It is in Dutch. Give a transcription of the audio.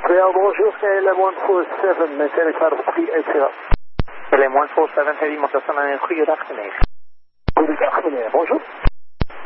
Well, bonjour, c'est LM147, maintain cloud of 380. LM147, heavy motor van een goede dag, meneer. Goedendag, meneer. Bonjour.